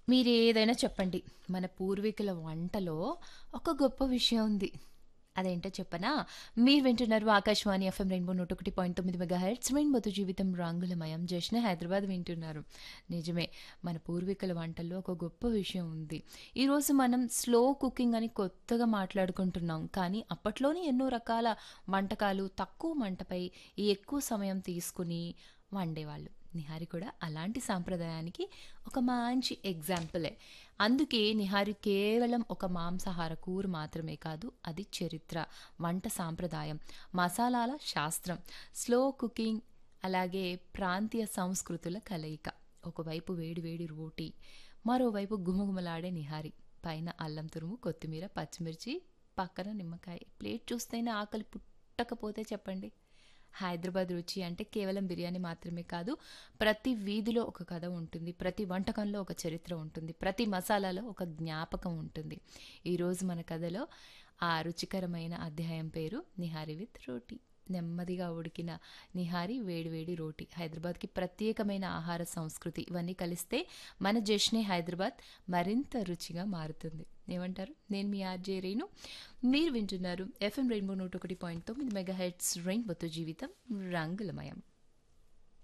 మీరేదైనా చెప్పండి. మన పూర్వీకుల వంటలో ఒక గొప్ప విషయం ఉంది. అదేంటో చెప్పనా? మీరు వింటున్నారు ఆకాశవాణి ఎఫ్ఎం రెయిన్బో 101.9 మెగాహెర్ట్జ్ రెయిన్బోతో జీవితం రంగులమయం. జశ్నే హైదరాబాద్ వింటున్నారు. నిజమే. మన పూర్వీకుల వంటల్లో ఒక గొప్ప విషయం ఉంది. ఈరోజు మనం స్లో కుకింగ్ అని కొత్తగా మాట్లాడుకుంటున్నాం. కానీ అప్పట్లోనే ఎన్నో రకాల వంటకాలు తక్కువ మంటపై ఎక్కువ సమయం తీసుకుని వండేవాళ్ళు. నిహారి కూడా అలాంటి సాంప్రదాయానికి ఒక మంచి ఎగ్జాంపులే. అందుకే నిహారి కేవలం ఒక మాంసాహార కూర మాత్రమే కాదు, అది చరిత్ర, వంట సాంప్రదాయం, మసాలాల శాస్త్రం, స్లో కుకింగ్, అలాగే ప్రాంతీయ సంస్కృతుల కలయిక. ఒకవైపు వేడి వేడి రోటీ, మరోవైపు గుమగుమలాడే నిహారి, పైన అల్లం తురుము, కొత్తిమీర, పచ్చిమిర్చి, పక్కన నిమ్మకాయ. ప్లేట్ చూస్తేనే ఆకలి పుట్టకపోతే చెప్పండి. హైదరాబాద్ రుచి అంటే కేవలం బిర్యానీ మాత్రమే కాదు, ప్రతి వీధిలో ఒక కథ ఉంటుంది, ప్రతి వంటకంలో ఒక చరిత్ర ఉంటుంది, ప్రతి మసాలాలో ఒక జ్ఞాపకం ఉంటుంది. ఈరోజు మన కథలో ఆ రుచికరమైన అధ్యాయం పేరు నిహారి విత్ రోటీ. నెమ్మదిగా ఉడికిన నిహారి, వేడివేడి రోటీ, హైదరాబాద్కి ప్రత్యేకమైన ఆహార సంస్కృతి, ఇవన్నీ కలిస్తే మన జశ్నే హైదరాబాద్ మరింత రుచిగా మారుతుంది. ఏమంటారు? నేను మీ ఆర్జే రేణు. మీరు వింటున్నారు ఎఫ్ఎం రెయిన్బో 101.9 మెగాహెర్ట్జ్ రెయిన్బోతో జీవితం రంగులమయం.